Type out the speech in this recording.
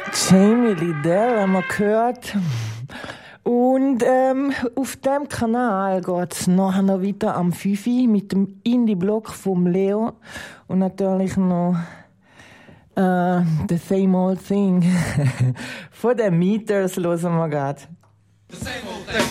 Jamie Liddell haben wir gehört. Und auf dem Kanal geht es nachher noch weiter am 5 mit dem Indie-Block vom Leo. Und natürlich noch The Same Old Thing von den Meters hören wir gerade.